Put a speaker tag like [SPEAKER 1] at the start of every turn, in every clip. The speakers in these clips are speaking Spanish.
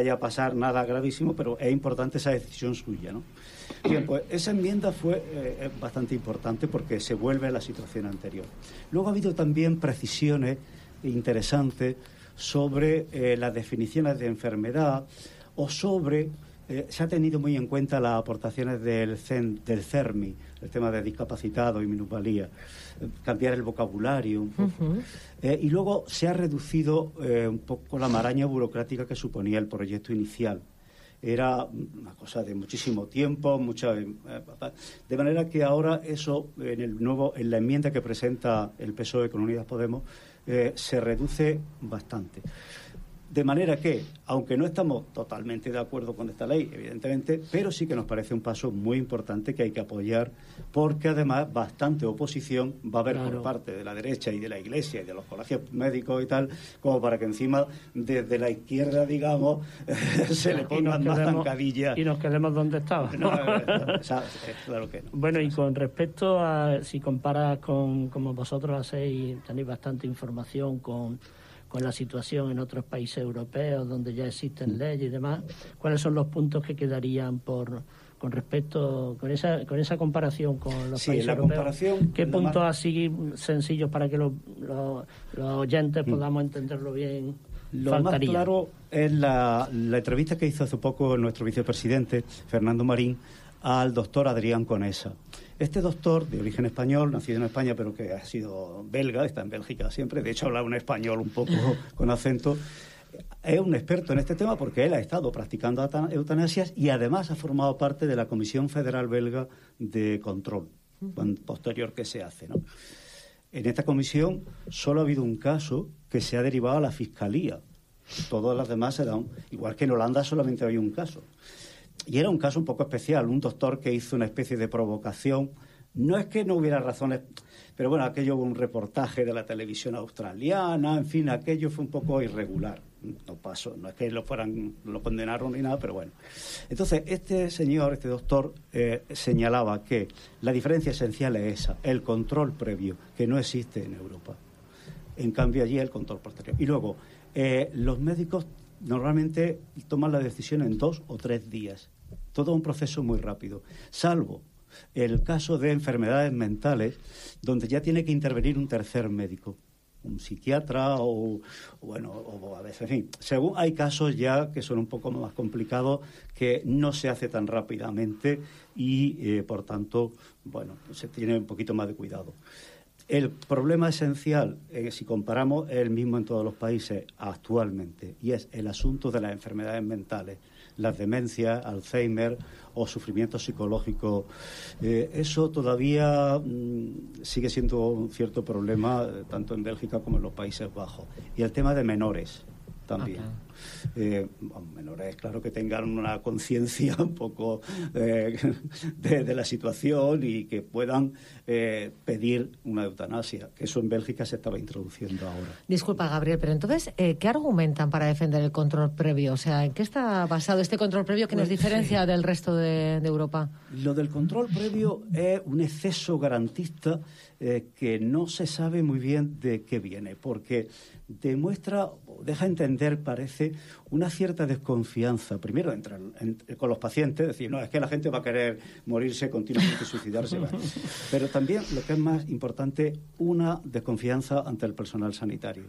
[SPEAKER 1] vaya a pasar nada gravísimo, pero es importante esa decisión suya, ¿no? Bien, pues esa enmienda fue bastante importante porque se vuelve a la situación anterior. Luego ha habido también precisiones interesantes sobre las definiciones de enfermedad o sobre... se ha tenido muy en cuenta las aportaciones del CERMI, el tema de discapacitados y minusvalía, cambiar el vocabulario un poco. Y luego se ha reducido un poco la maraña burocrática que suponía el proyecto inicial. Era una cosa de muchísimo tiempo, de manera que ahora eso, en la enmienda que presenta el PSOE con Unidas Podemos, se reduce bastante. De manera que, aunque no estamos totalmente de acuerdo con esta ley, evidentemente, pero sí que nos parece un paso muy importante que hay que apoyar, porque además bastante oposición va a haber por parte de la derecha y de la Iglesia y de los colegios médicos y tal, como para que encima desde la izquierda, digamos, se le pongan más zancadillas.
[SPEAKER 2] Y nos quedemos donde estaba.
[SPEAKER 1] Claro que no.
[SPEAKER 2] Bueno, y con respecto a, si comparas con, como vosotros tenéis bastante información con la situación en otros países europeos donde ya existen leyes y demás, ¿cuáles son los puntos que quedarían con esa comparación con los países europeos? ¿Qué puntos así sencillos para que los oyentes podamos entenderlo bien?
[SPEAKER 1] Lo más claro es la entrevista que hizo hace poco nuestro vicepresidente, Fernando Marín, al doctor Adrián Conesa. Este doctor, de origen español, nacido en España, pero que ha sido belga, está en Bélgica siempre, de hecho habla un español un poco con acento, es un experto en este tema porque él ha estado practicando eutanasias y además ha formado parte de la Comisión Federal Belga de Control, posterior que se hace, ¿no? En esta comisión solo ha habido un caso que se ha derivado a la Fiscalía. Todas las demás se dan, igual que en Holanda solamente había un caso. Y era un caso un poco especial, un doctor que hizo una especie de provocación. No es que no hubiera razones, pero bueno, aquello hubo un reportaje de la televisión australiana, en fin, aquello fue un poco irregular. No pasó, no es que lo condenaron ni nada, pero bueno. Entonces, este doctor, señalaba que la diferencia esencial es esa, el control previo, que no existe en Europa. En cambio, allí el control posterior. Y luego, los médicos normalmente toman la decisión en 2 o 3 días. Todo un proceso muy rápido, salvo el caso de enfermedades mentales, donde ya tiene que intervenir un tercer médico, un psiquiatra o a veces, en fin, según hay casos ya que son un poco más complicados, que no se hace tan rápidamente y, por tanto, bueno, se tiene un poquito más de cuidado. El problema esencial, si comparamos, es el mismo en todos los países actualmente, y es el asunto de las enfermedades mentales, las demencias, Alzheimer o sufrimientos psicológicos. Eso todavía sigue siendo un cierto problema, tanto en Bélgica como en los Países Bajos. Y el tema de menores también. Menores, claro, que tengan una conciencia un poco de la situación y que puedan pedir una eutanasia, que eso en Bélgica se estaba introduciendo ahora.
[SPEAKER 3] Disculpa, Gabriel, pero entonces, ¿qué argumentan para defender el control previo? O sea, ¿en qué está basado este control previo que nos diferencia del resto de Europa?
[SPEAKER 1] Lo del control previo es un exceso garantista que no se sabe muy bien de qué viene, porque deja entender, parece, una cierta desconfianza, primero con los pacientes, decir, no, es que la gente va a querer morirse continuamente, suicidarse, pero también, lo que es más importante, una desconfianza ante el personal sanitario.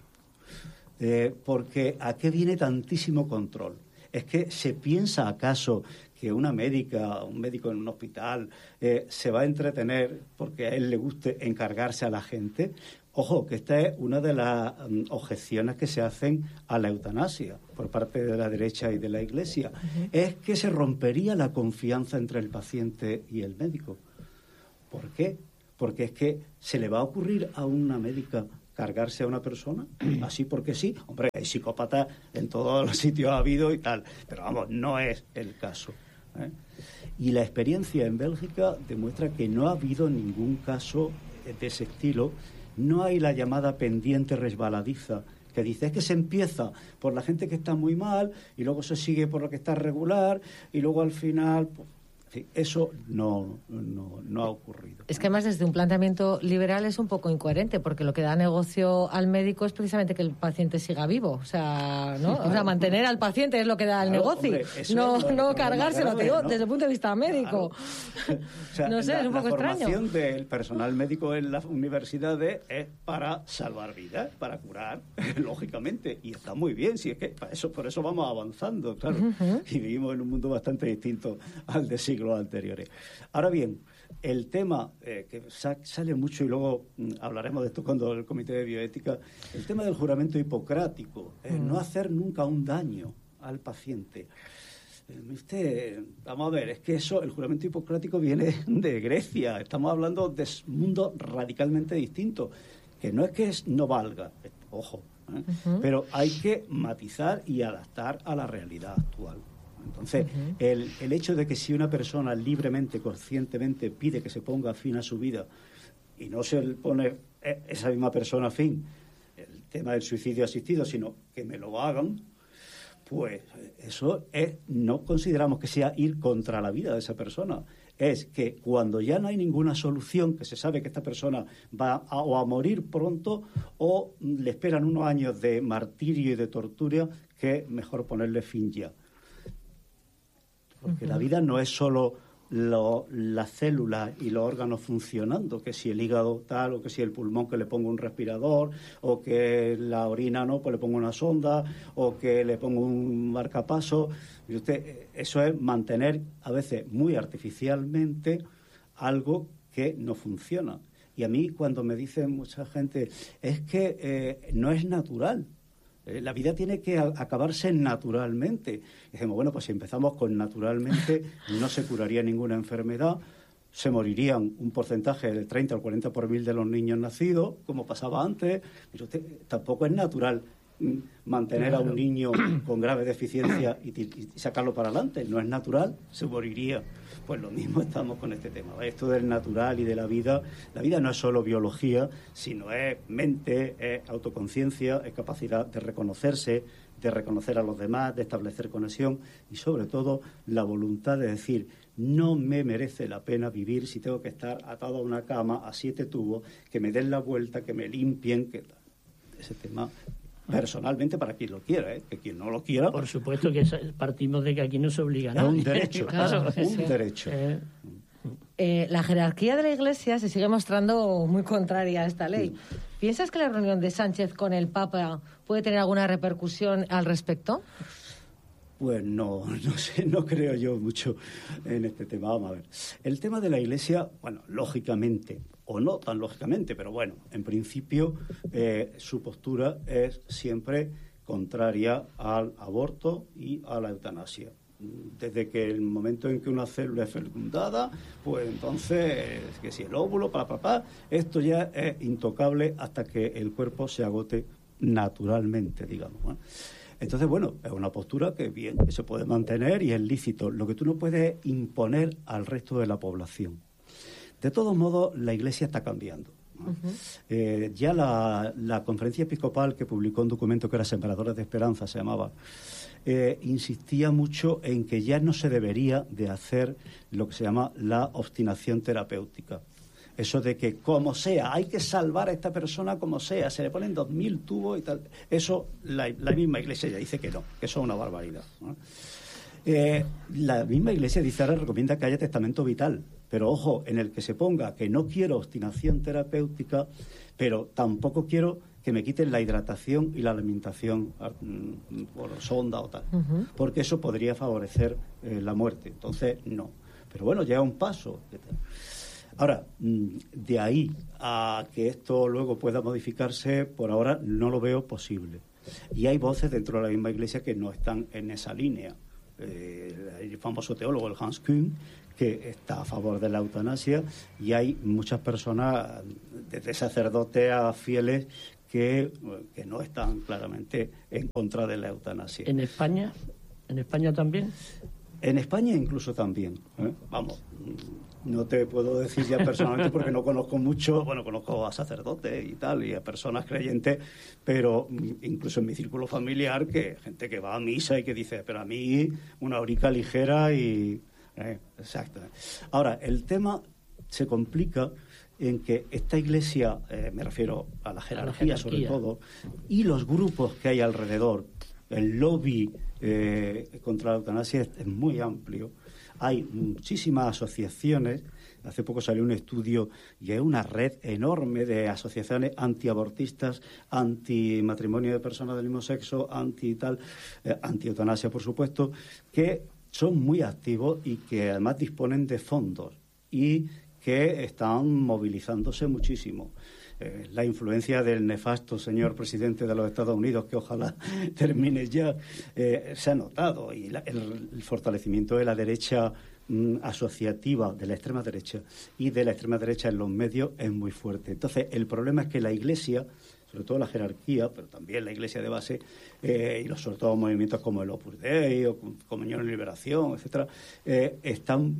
[SPEAKER 1] Porque ¿a qué viene tantísimo control? ¿Es que se piensa acaso que un médico en un hospital se va a entretener porque a él le guste encargarse a la gente? Ojo, que esta es una de las objeciones que se hacen a la eutanasia por parte de la derecha y de la Iglesia. Es que se rompería la confianza entre el paciente y el médico. ¿Por qué? Porque es que se le va a ocurrir a una médica cargarse a una persona, así porque sí. Hombre, hay psicópatas en todos los sitios ha habido y tal, pero vamos, no es el caso. Y la experiencia en Bélgica demuestra que no ha habido ningún caso de ese estilo. No hay la llamada pendiente resbaladiza, que dice, es que se empieza por la gente que está muy mal y luego se sigue por la que está regular y luego al final, pues, Sí, eso no ha ocurrido.
[SPEAKER 3] Es que además desde un planteamiento liberal es un poco incoherente, porque lo que da negocio al médico es precisamente que el paciente siga vivo. O sea, ¿no? O sea, mantener al paciente es lo que da el negocio. Hombre, no cargárselo, te digo, ¿no? Desde el punto de vista médico.
[SPEAKER 1] Claro. O sea,
[SPEAKER 3] no sé, es un poco extraño.
[SPEAKER 1] La formación del personal médico en las universidades es para salvar vidas, para curar, lógicamente. Y está muy bien, si es que por eso vamos avanzando, claro. Y vivimos en un mundo bastante distinto al de siglos anteriores. Ahora bien, el tema que sale mucho, y luego hablaremos de esto cuando el Comité de Bioética, el tema del juramento hipocrático, no hacer nunca un daño al paciente. Vamos a ver, es que el juramento hipocrático viene de Grecia, estamos hablando de un mundo radicalmente distinto, que no es que no valga, ojo, pero hay que matizar y adaptar a la realidad actual. Entonces, el hecho de que si una persona libremente, conscientemente pide que se ponga fin a su vida y no se le pone esa misma persona fin, el tema del suicidio asistido, sino que me lo hagan, pues eso no consideramos que sea ir contra la vida de esa persona. Es que cuando ya no hay ninguna solución, que se sabe que esta persona va a morir pronto o le esperan unos años de martirio y de tortura, que mejor ponerle fin ya. Porque la vida no es solo las células y los órganos funcionando, que si el hígado tal, o que si el pulmón que le pongo un respirador, o que la orina no, pues le pongo una sonda, o que le pongo un marcapaso. Y eso es mantener a veces muy artificialmente algo que no funciona. Y a mí cuando me dicen mucha gente, es que no es natural. La vida tiene que acabarse naturalmente. Y decimos, bueno, pues si empezamos con naturalmente, no se curaría ninguna enfermedad, se morirían un porcentaje del 30 al 40 por mil de los niños nacidos, como pasaba antes. Pero tampoco es natural mantener a un niño con grave deficiencia y sacarlo para adelante. No es natural, se moriría. Pues lo mismo estamos con este tema. Esto del natural y de la vida no es solo biología, sino es mente, es autoconciencia, es capacidad de reconocerse, de reconocer a los demás, de establecer conexión y sobre todo la voluntad de decir, no me merece la pena vivir si tengo que estar atado a una cama, a 7 tubos, que me den la vuelta, que me limpien, que ese tema... Personalmente para quien lo quiera, que quien no lo quiera...
[SPEAKER 2] Por supuesto que partimos de que aquí no se obliga a nadie.
[SPEAKER 1] Es un derecho, claro, un derecho.
[SPEAKER 3] La jerarquía de la Iglesia se sigue mostrando muy contraria a esta ley. ¿Piensas que la reunión de Sánchez con el Papa puede tener alguna repercusión al respecto?
[SPEAKER 1] Pues no sé, no creo yo mucho en este tema. Vamos a ver. El tema de la Iglesia, bueno, lógicamente, o no tan lógicamente, pero bueno, en principio su postura es siempre contraria al aborto y a la eutanasia. Desde que el momento en que una célula es fecundada, pues entonces, que si el óvulo, esto ya es intocable hasta que el cuerpo se agote naturalmente, digamos, ¿no? Entonces, bueno, es una postura que bien, que se puede mantener y es lícito. Lo que tú no puedes imponer al resto de la población. De todos modos, la Iglesia está cambiando, ¿no? Ya la conferencia episcopal que publicó un documento que era Sembradores de Esperanza, se llamaba, insistía mucho en que ya no se debería de hacer lo que se llama la obstinación terapéutica. Eso de que, como sea, hay que salvar a esta persona como sea, se le ponen 2.000 tubos y tal. Eso, la misma Iglesia ya dice que no, que eso es una barbaridad, ¿no? La misma Iglesia dice, ahora recomienda que haya testamento vital, pero ojo, en el que se ponga que no quiero obstinación terapéutica, pero tampoco quiero que me quiten la hidratación y la alimentación por sonda o tal, porque eso podría favorecer la muerte. Entonces, no. Pero bueno, ya es un paso. Ahora, de ahí a que esto luego pueda modificarse, por ahora no lo veo posible. Y hay voces dentro de la misma Iglesia que no están en esa línea. El famoso teólogo, el Hans Küng, que está a favor de la eutanasia, y hay muchas personas, desde sacerdotes a fieles, que no están claramente en contra de la eutanasia.
[SPEAKER 2] ¿En España? ¿En España también?
[SPEAKER 1] En España incluso también. Vamos, no te puedo decir ya personalmente porque no conozco mucho, bueno, conozco a sacerdotes y tal, y a personas creyentes, pero incluso en mi círculo familiar, que gente que va a misa y que dice, pero a mí una horica ligera y Exacto. Ahora, el tema se complica en que esta Iglesia, me refiero a la jerarquía sobre todo, y los grupos que hay alrededor, el lobby contra la eutanasia es muy amplio. Hay muchísimas asociaciones. Hace poco salió un estudio y hay una red enorme de asociaciones antiabortistas, antimatrimonio de personas del mismo sexo, anti-eutanasia, por supuesto, que son muy activos y que además disponen de fondos y que están movilizándose muchísimo. La influencia del nefasto señor presidente de los Estados Unidos, que ojalá termine ya, se ha notado, y el fortalecimiento de la derecha asociativa, de la extrema derecha y de la extrema derecha en los medios es muy fuerte. Entonces, el problema es que la Iglesia, sobre todo la jerarquía, pero también la Iglesia de base, y sobre todo movimientos como el Opus Dei o Comunión y Liberación, etcétera, están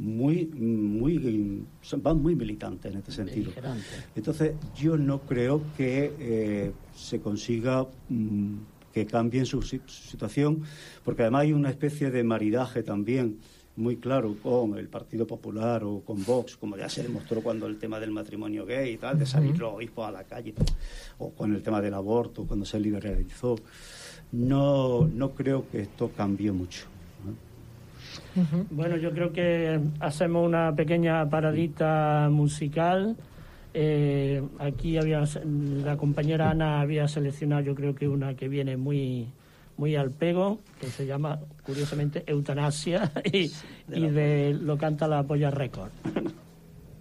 [SPEAKER 1] van muy militantes en este sentido. Entonces, yo no creo que se consiga que cambien su situación, porque además hay una especie de maridaje también muy claro con el Partido Popular o con Vox, como ya se demostró cuando el tema del matrimonio gay y tal, de salir los obispos a la calle, o con el tema del aborto, cuando se liberalizó. No creo que esto cambie mucho, ¿no?
[SPEAKER 2] Bueno, yo creo que hacemos una pequeña paradita musical. Aquí la compañera Ana había seleccionado, yo creo que una que viene muy al pego, que se llama, curiosamente, Eutanasia, y lo canta la Polla Record.